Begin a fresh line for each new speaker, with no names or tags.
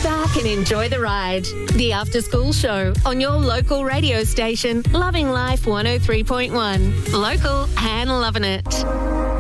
back and enjoy the ride. The After School Show on your local radio station, Loving Life 103.1. Local and loving it.